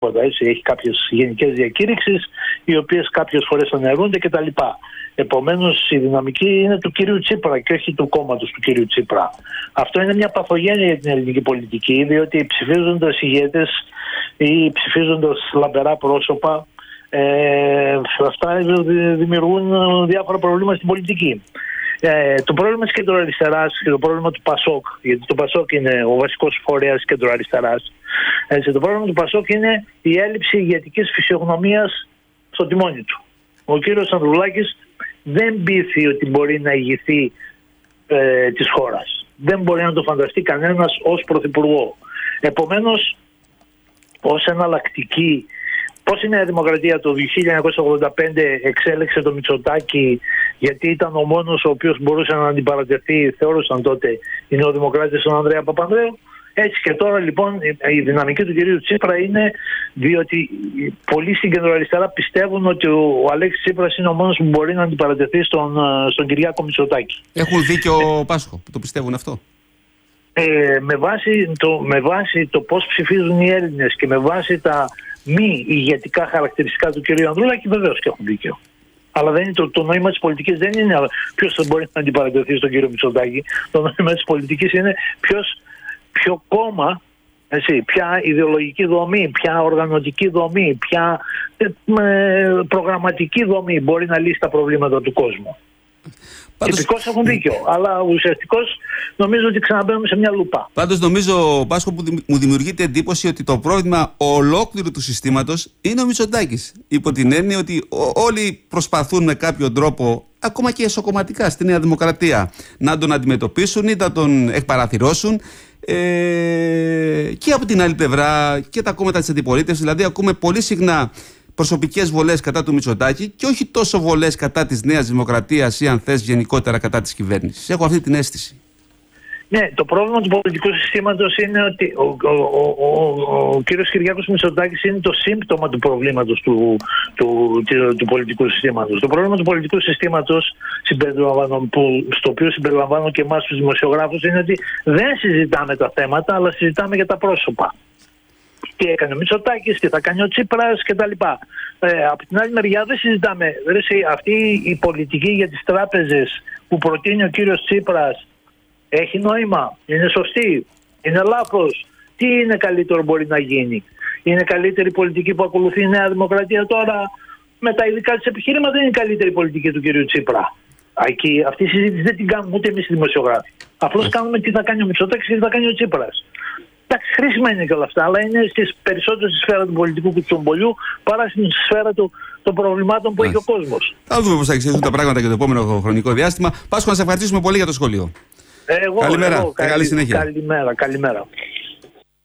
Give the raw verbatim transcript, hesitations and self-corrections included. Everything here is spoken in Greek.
Έτσι, έχει κάποιες γενικές διακήρυξεις, οι οποίες κάποιες φορές αναιρούνται κτλ. Επομένως, η δυναμική είναι του κυρίου Τσίπρα και όχι του κόμματος του κυρίου Τσίπρα. Αυτό είναι μια παθογένεια για την ελληνική πολιτική, διότι ψηφίζοντας ηγέτες ή ψηφίζοντας λαμπερά πρόσωπα, ε, αυτά δημιουργούν διάφορα προβλήματα στην πολιτική. Ε, το πρόβλημα της κεντροαριστεράς και το πρόβλημα του Πασόκ, γιατί το Πασόκ είναι ο βασικός φορέας της κεντροαριστεράς, έτσι, το πρόβλημα του Πασόκ είναι η έλλειψη ηγετικής φυσιογνωμίας στο τιμόνι του. Ο κύριος Ανδρουλάκης δεν πείθει ότι μπορεί να ηγηθεί ε, της χώρας. Δεν μπορεί να το φανταστεί κανένας ως πρωθυπουργό. Επομένως, ως εναλλακτική, πώς η Νέα Δημοκρατία το χίλια εννιακόσια ογδόντα πέντε εξέλεξε το Μητσοτάκη γιατί ήταν ο μόνος ο οποίος μπορούσε να αντιπαρατεθεί, θεώρησαν τότε οι νεοδημοκράτες τον Ανδρέα Παπανδρέου. Έτσι και τώρα λοιπόν η δυναμική του κυρίου Τσίπρα είναι διότι πολλοί στην κεντροαριστερά πιστεύουν ότι ο Αλέξης Τσίπρας είναι ο μόνος που μπορεί να αντιπαρατεθεί στον, στον Κυριάκο Μητσοτάκη. Έχουν δίκιο Πάσχο που το πιστεύουν αυτό. Ε, με, βάση το, με βάση το πώς ψηφίζουν οι Έλληνες και με βάση τα μη ηγετικά χαρακτηριστικά του κυρίου Ανδρούλακη, βεβαίως και έχουν δίκιο. Αλλά δεν είναι το, το νόημα της πολιτικής δεν είναι ποιος θα μπορεί να αντιπαρατεθεί στον κύριο Μητσοτάκη. Το νόημα της πολιτικής είναι ποιος, ποιο κόμμα, έτσι, ποια ιδεολογική δομή, ποια οργανωτική δομή, ποια ε, προγραμματική δομή μπορεί να λύσει τα προβλήματα του κόσμου. Πάντως, τυπικώς έχουν δίκιο, αλλά ουσιαστικώς νομίζω ότι ξαναμπαίνουμε σε μια λουπά. Πάντως νομίζω, Πάσχο, που μου δημιουργείται εντύπωση ότι το πρόβλημα ολόκληρου του συστήματος είναι ο Μητσοτάκης. Υπό την έννοια ότι όλοι προσπαθούν με κάποιο τρόπο, ακόμα και εσωκομματικά στη Νέα Δημοκρατία, να τον αντιμετωπίσουν ή να τον εκπαραθυρώσουν. Ε, και από την άλλη πλευρά και τα κόμματα της αντιπολίτευσης, δηλαδή ακούμε πολύ συχνά προσωπικές βολές κατά του Μητσοτάκη και όχι τόσο βολές κατά της Νέας Δημοκρατίας ή αν θες γενικότερα κατά της κυβέρνησης. Έχω αυτή την αίσθηση. Ναι, το πρόβλημα του πολιτικού συστήματος είναι ότι ο, ο, ο, ο, ο κύριος Κυριάκος Μητσοτάκης είναι το σύμπτωμα του προβλήματος του, του, του, του πολιτικού συστήματος. Το πρόβλημα του πολιτικού συστήματος, που, στο οποίο συμπεριλαμβάνω και εμάς τους δημοσιογράφους, είναι ότι δεν συζητάμε τα θέματα, αλλά συζητάμε για τα πρόσωπα. Τι έκανε ο Μητσοτάκης, τι θα κάνει ο Τσίπρας κτλ. Ε, από την άλλη μεριά δεν συζητάμε. Αυτή η πολιτική για τις τράπεζες που προτείνει ο κύριος Τσίπρας έχει νόημα, είναι σωστή, είναι λάθος. Τι είναι καλύτερο μπορεί να γίνει? Είναι καλύτερη πολιτική που ακολουθεί η Νέα Δημοκρατία τώρα με τα ειδικά της επιχείρηματα, είναι η καλύτερη πολιτική του κύριου Τσίπρα? Εκεί, αυτή η συζήτηση δεν την κάνουμε ούτε εμείς οι δημοσιογράφοι. Απλώς κάνουμε τι θα κάνει ο Μητσοτάκης και τι θα κάνει ο Τσίπρας. Εντάξει, χρήσιμα είναι και όλα αυτά, αλλά είναι στις περισσότερες στη σφαίρα του πολιτικού κουτσομπολιού παρά στην σφαίρα του, των προβλημάτων που Άς. έχει ο κόσμος. Θα δούμε πώς θα εξελιχθούν τα πράγματα για το επόμενο χρονικό διάστημα. Πάσχο, να σε ευχαριστήσουμε πολύ για το σχόλιο. Εγώ, καλημέρα. Εγώ, καλή, καλή συνέχεια. Καλημέρα, καλημέρα.